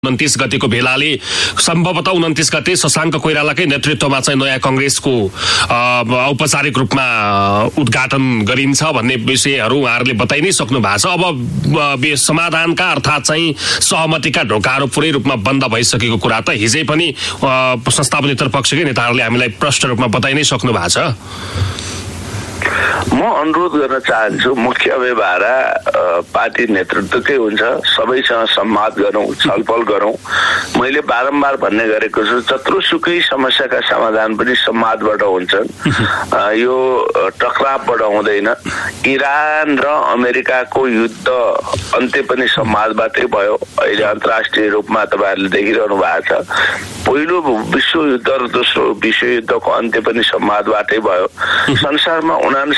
29 गतेको भेलाले सम्भवतः 29 गते शशाङ्क कोइरालाकै नेतृत्वमा चाहिँ नयाँ कांग्रेसको औपचारिक रूपमा उद्घाटन गरिन्छ भन्ने विषयहरू उहाँहरूले बताइ नै सक्नु भएको छ। अब समाधानका अर्थात् चाहिँ सहमतिका ढोकाहरू पूरै रूपमा बन्द भइसकेको कुरा त हिजै पनि संस्थापनेतर पक्षकै नेताहरूले हामीलाई प्रष्ट रूपमा बताइ नै सक्नु भएको छ। म अनुरोध गर्न चाहन्छु, मुख्य अभिभारा पार्टी नेतृत्वकै हुन्छ, सबैसँग संवाद गरौँ, छलफल गरौँ। मैले बारम्बार भन्ने गरेको छु, जत्रोसुकै समस्याका समाधान पनि संवादबाट हुन्छन्, यो टकरावबाट हुँदैन। इरान र अमेरिकाको युद्ध अन्त्य पनि संवादबाटै भयो। अहिले अन्तर्राष्ट्रिय रूपमा तपाईँहरूले देखिरहनु भएको छ। पहिलो विश्वयुद्ध र दोस्रो विश्वयुद्धको अन्त्य पनि संवादबाटै भयो। संसारमा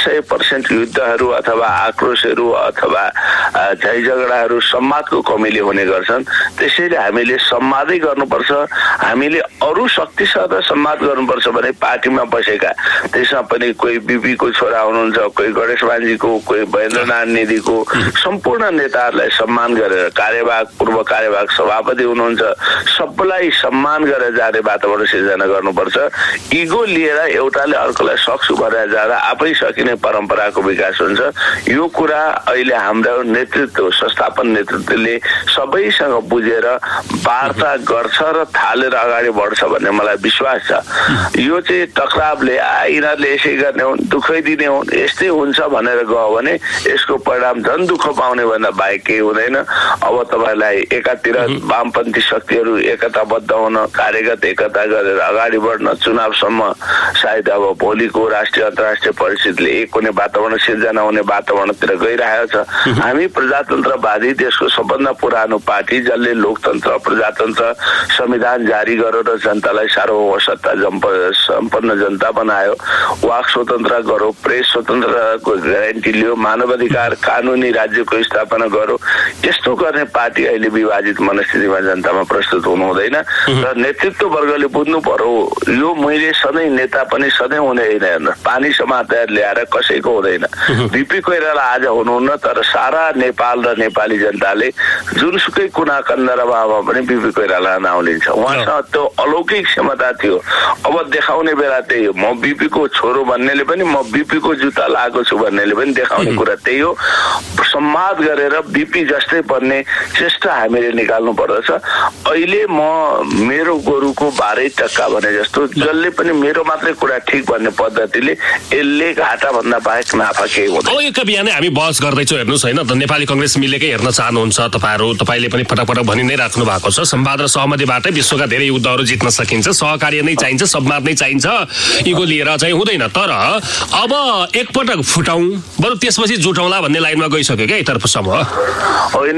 99% युद्धहरू अथवा आक्रोशहरू अथवा झै झगडाहरू संवादको कमीले हुने गर्छन्। त्यसैले हामीले संवादै गर्नुपर्छ। हामीले अरू शक्तिसँग संवाद गर्नुपर्छ भने पार्टीमा बसेका, त्यसमा पनि कोही बीपीको छोरा हुनुहुन्छ, कोही गणेश मान्जीको, कोही महेन्द्रनाथ निधिको, सम्पूर्ण नेताहरूलाई सम्मान गरेर, कार्यवाहक पूर्व कार्यवाहक सभापति हुनुहुन्छ, सबैलाई सम्मान गरेर जाने वातावरण सिर्जना गर्नुपर्छ। इगो लिएर एउटाले अर्कोलाई सक्छु भनेर जाँदा आफै सकिने परम्पराको विकास हुन्छ। यो कुरा अहिले हाम्रो नेतृत्व, संस्थापन नेतृत्वले सबैसँग बुझेर वार्ता गर्छ र थालेर अगाडि बढ्छ भन्ने मलाई विश्वास छ। यो चाहिँ टकरावले यिनीहरूले यसै गर्ने हुन्, दुःखै दिने हुन्, यस्तै हुन्छ भनेर गयो भने यसको परिणाम झन् दुःख पाउने भन्दा बाहेक केही हुँदैन। अब तपाईँलाई एकातिर वामपन्थी शक्तिहरू एकताबद्ध हुन, कार्यगत एकता गरेर अगाडि बढ्न, चुनावसम्म सायद अब भोलिको राष्ट्रिय अन्तर्राष्ट्रिय परिस्थितिले एक हुने वातावरण सिर्जना हुने वातावरणतिर गइरहेको छ। हामी प्रजातन्त्रवादी देशको सबभन्दा पुरानो पार्टी, जसले लोकतन्त्र, प्रजातन्त्र, संविधान जारी गरेर जनतालाई सार्वभौम सत्ता सम्पन्न जनता बनायो, वाक स्वतन्त्र गरो, प्रेस स्वतन्त्रको ग्यारेन्टी लियो, मानवाधिकार कानुनी राज्यको स्थापना गरो। यस्तो गर्ने पार्टी अहिले विभाजित मनस्थितिमा जनतामा प्रस्तुत हुनु हुँदैन। र नेतृत्व वर्गले बुझ्नु पर्यो, यो मैले सधैँ नेता पनि सधैँ हुने होइन, पानी समातेर ल्याएर कसैको हुँदैन। बीपी कोइराला आज हुनुहुन्न, तर सारा नेपाल र नेपाली जनताले जुनसुकै कुना कन्दरामा पनि बीपी कोइराला नाउँ लिन्छ। उहाँसँग त्यो अलौकिक क्षमता थियो। अब देखाउने बेला त्यही हो। म बीपी को छोरो भन्नेले पनि, म बीपी को जुत्ता लगाएको छु भन्नेले पनि देखाउने कुरा त्यही हो। संवाद गरेर बीपी जस्तै बन्ने चेष्टा हामीले निकाल्नु पर्दछ। अहिले म मेरो गोरुको 12 टक्का भने जस्तो, जसले पनि मेरो मात्रै कुरा ठिक भन्ने पद्धतिले यसले घाटा भन्दा बाहेक नाफा केही हुँदैन। एक बिहानै हामी बहस गर्दैछौँ, हेर्नुहोस् होइन, नेपाली कांग्रेस मिलेकै हेर्न चाहनुहुन्छ तपाईँले पनि पटक पटक भनि नै राख्नु भएको छ। संवाद र सहमतिबाटै विश्वका धेरै युद्धहरू जित्न सकिन्छ, सहकार्य नै चाहिन्छ, संवाद नै चाहिन्छ, इगो लिएर चाहिँ हुँदैन। तर अब एकपटक फुटाउँ बरु त्यसपछि जुटाउँला भन्ने लाइनमा गइसक्यो क्या एकतर्फसम्म। होइन,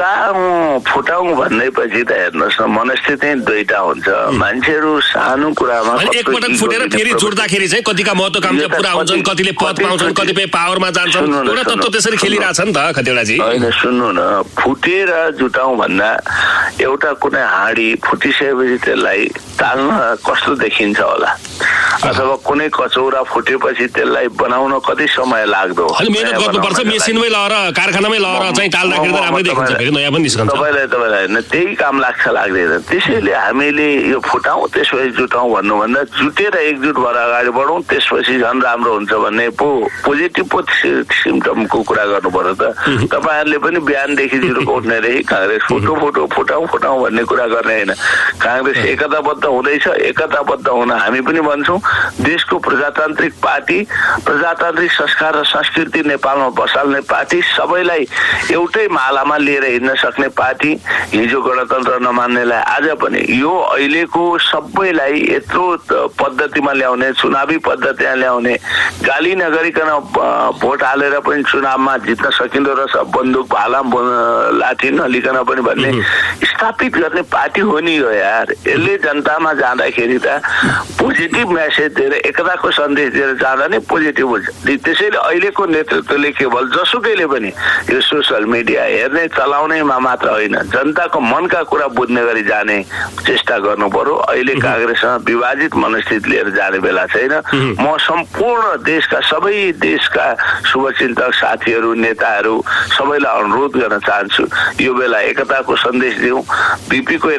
जुटाउँ फुटाउँ भन्नेपछि त हेर्नुहोस् न, मनस्थिति दुईटा हुन्छ। मान्छेहरू सानो कुरामा एकपटक फुटेर फेरि जुट्दाखेरि चाहिँ कतिका महत्त्वकांक्षा पुरा हुन्छन्, कतिले पद पाउँछन्, कतिपय पावरमा जान्छन्। एउटा तत्त्व त्यसरी खेलिरहेछ नि त कतिवटाजी। होइन, सुन्नु न, फुटेर जुटाउँ भन्दा एउटा कुनै हाँडी फुटिसकेपछि त्यसलाई ताल्न कस्तो देखिन्छ होला, अथवा कुनै कचौरा फुटेपछि त्यसलाई बनाउन कति समय लाग्दो। मेहनत गर्नुपर्छ, मेसिनमै लगाएर कारखानामै लगाएर चाहिँ टाल्दाखेरि त राम्रै देखिन्छ, फेरि नयाँ पनि निस्कन्छ। तपाईँलाई त्यही काम लाग्छ लाग्दैन। त्यसैले हामीले यो फुटाउँ त्यसपछि जुटाउँ भन्नुभन्दा जुटेर एकजुट भएर अगाडि बढौँ, त्यसपछि झन् राम्रो हुन्छ भन्ने पोजिटिभ सिम्टमको कुरा गर्नु पर्यो त। तपाईँहरूले पनि बिहानदेखि जिरो उठ्ने रहे काङ्ग्रेस फुटाउँ भन्ने कुरा गर्ने होइन। काङ्ग्रेस एकताबद्ध हुँदैछ, एकताबद्ध हुन हामी पनि भन्छौँ। देशको प्रजातान्त्रिक पार्टी, प्रजातान्त्रिक संस्कार र संस्कृति नेपालमा बसाल्ने पार्टी, सबैलाई एउटै मालामा लिएर हिँड्न सक्ने पार्टी, हिजो गणतन्त्र नमान्नेलाई आज पनि यो अहिलेको सबैलाई यत्रो पद्धतिमा ल्याउने, चुनावी पद्धतिमा ल्याउने, गाली नगरिकन भोट हालेर पनि चुनावमा जित्न सकिँदो रहेछ, बन्दुक भाला लाठी नलिकन पनि भन्ने स्थापित गर्ने पार्टी हो नि यो यार। यसले जनतामा जाँदाखेरि त पोजिटिभ मेसेज दिएर, एकताको सन्देश दिएर जाँदा नै पोजिटिभ हुन्छ। त्यसैले अहिलेको नेतृत्वले केवल जसुकैले पनि यो सोसल मिडिया हेर्ने चलाउनेमा मात्र होइन, जनताको मनका कुरा बुझ्ने गरी जाने चेष्टा गर्नु पर्यो। अहिले काङ्ग्रेससँग विभाजित मनस्थिति लिएर जाने बेला छैन। म सम्पूर्ण देशका सबै देशका शुभचिन्तक साथीहरू, नेताहरू सबैलाई अनुरोध गर्न चाहन्छु, यो बेला एकताको सन्देश दिउँ, बिपी